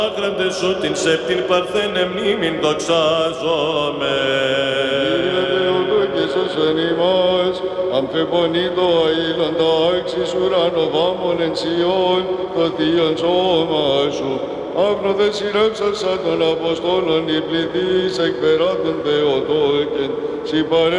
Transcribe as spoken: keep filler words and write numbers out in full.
Άγραντε σου την σεπτήν παρθένε μνήμην δοξάζομαι. Κύριε Θεότο και σώσον ημάς, αμφεπονείτο αήλων τάξης ουρανοβάμων εν Σιών, το θείον σώμα σου. Αύνοδε σειρεύσας σαν των Αποστόλων η πληθύς εκπεράτων Θεοτόκεν, συ